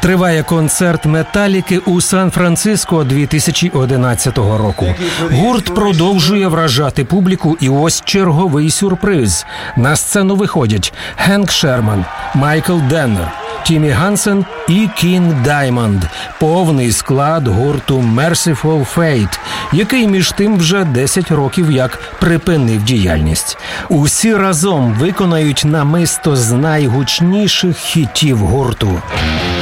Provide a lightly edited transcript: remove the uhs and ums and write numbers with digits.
Триває концерт «Металіки» у Сан-Франциско 2011 року. Гурт продовжує вражати публіку, і ось черговий сюрприз. На сцену виходять Хенк Шерман, Майкл Деннер, Тімі Гансен і Кінг Даймонд. Повний склад гурту Mercyful Fate, який між тим вже 10 років як припинив діяльність. Усі разом виконають намисто з найгучніших хітів гурту.